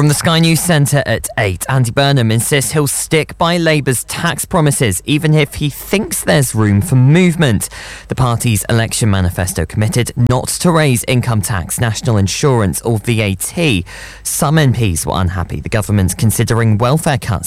From the Sky News Centre at 8, Andy Burnham insists he'll stick by Labour's tax promises, even if he thinks there's room for movement. The party's election manifesto committed not to raise income tax, national insurance or VAT. Some MPs were unhappy the government's considering welfare cuts